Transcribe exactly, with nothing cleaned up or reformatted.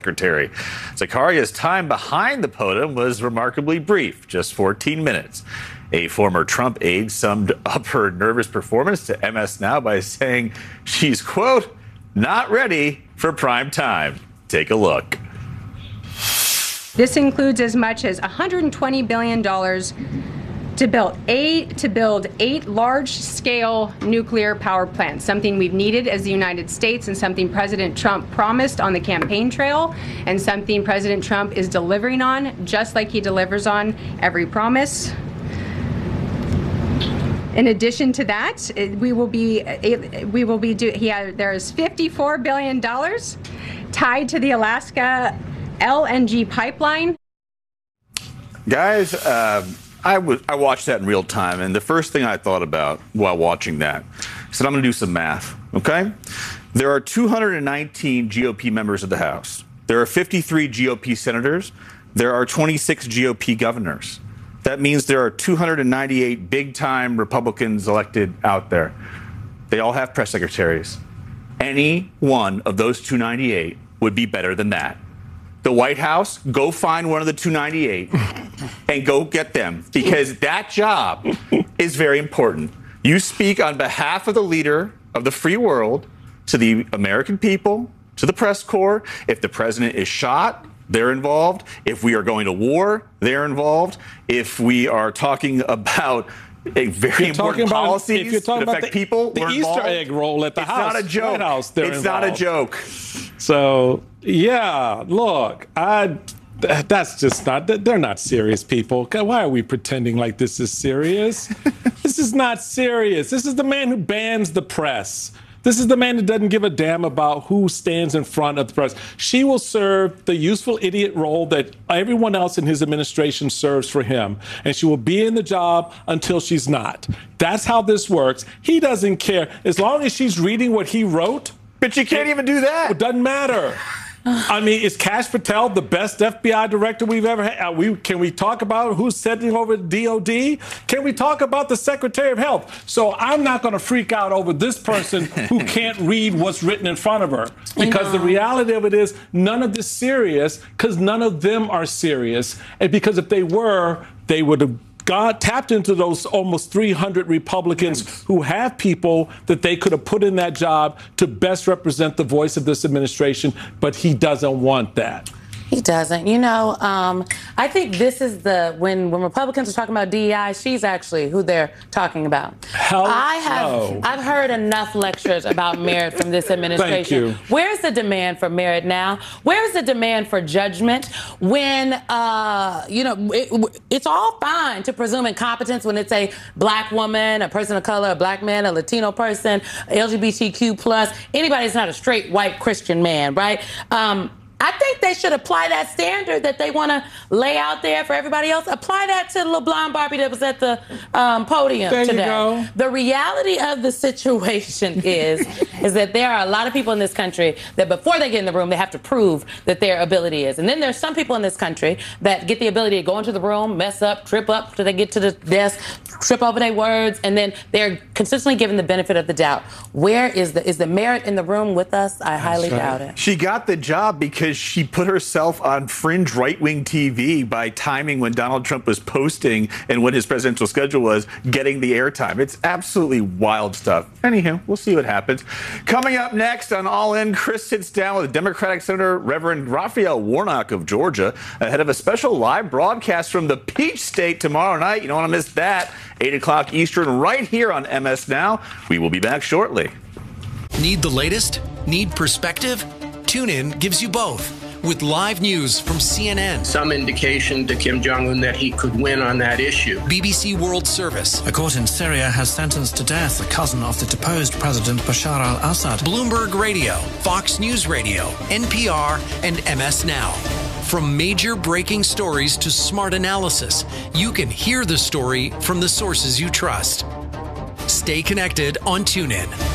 Secretary. Zakaria's time behind the podium was remarkably brief, just fourteen minutes. A former Trump aide summed up her nervous performance to M S Now by saying she's, quote, not ready for prime time. Take a look. This includes as much as one hundred twenty billion dollars to build eight to build eight large-scale nuclear power plants, something we've needed as the United States and something President Trump promised on the campaign trail and something President Trump is delivering on, just like he delivers on every promise. In addition to that, we will be we will be do he has, there is fifty-four billion dollars tied to the Alaska L N G pipeline. Guys, uh, I, w- I watched that in real time, and the first thing I thought about while watching that, I said, I'm going to do some math, okay? There are two hundred nineteen G O P members of the House. There are fifty-three G O P senators. There are twenty-six G O P governors. That means there are two hundred ninety-eight big-time Republicans elected out there. They all have press secretaries. Any one of those two hundred ninety-eight would be better than that. The White House, go find one of the two hundred ninety-eight and go get them, because that job is very important. You speak on behalf of the leader of the free world to the American people, to the press corps. If the president is shot, they're involved. If we are going to war, they're involved. If we are talking about a very important about, policies if you're talking that about affect the, people, the we're Easter involved. egg roll at the it's House, not a joke. White House, they're it's involved. not a joke. So, yeah, look, I that's just not, they're not serious people. Why are we pretending like this is serious? This is not serious. This is the man who bans the press. This is the man who doesn't give a damn about who stands in front of the press. She will serve the useful idiot role that everyone else in his administration serves for him. And she will be in the job until she's not. That's how this works. He doesn't care. As long as she's reading what he wrote. But you can't it, even do that. It doesn't matter. I mean, is Kash Patel the best F B I director we've ever had? Are we, can we talk about who's sending over the D O D? Can we talk about the Secretary of Health? So I'm not going to freak out over this person who can't read what's written in front of her. Because the reality of it is none of this is serious, because none of them are serious. And because if they were, they would have God tapped into those almost three hundred Republicans who have people that they could have put in that job to best represent the voice of this administration, but he doesn't want that. He doesn't. You know, um, I think this is the, when, when Republicans are talking about D E I, she's actually who they're talking about. Hell I have, no. I've heard enough lectures about merit from this administration. Thank you. Where's the demand for merit now? Where's the demand for judgment when, uh, you know, it, it's all fine to presume incompetence when it's a black woman, a person of color, a black man, a Latino person, L G B T Q plus, anybody that's not a straight white Christian man, right? Um, I think they should apply that standard that they want to lay out there for everybody else. Apply that to the little blonde Barbie that was at the um, podium there today. You go. The reality of the situation is, is that there are a lot of people in this country that before they get in the room, they have to prove that their ability is. And then there's some people in this country that get the ability to go into the room, mess up, trip up till they get to the desk, trip over their words, and then they're consistently given the benefit of the doubt. Where is the is the merit in the room with us? I highly right. doubt it. She got the job because she put herself on fringe right-wing T V by timing when Donald Trump was posting and when his presidential schedule was getting the airtime. It's absolutely wild stuff. Anywho, we'll see what happens. Coming up next on All In, Chris sits down with Democratic Senator Reverend Raphael Warnock of Georgia ahead of a special live broadcast from the Peach State tomorrow night. You don't want to miss that. eight o'clock Eastern right here on M S Now. We will be back shortly. Need the latest? Need perspective? TuneIn gives you both. With live news from C N N. Some indication to Kim Jong-un that he could win on that issue. B B C World Service. A court in Syria has sentenced to death a cousin of the deposed President Bashar al-Assad. Bloomberg Radio, Fox News Radio, N P R, and M S Now. From major breaking stories to smart analysis, you can hear the story from the sources you trust. Stay connected on TuneIn.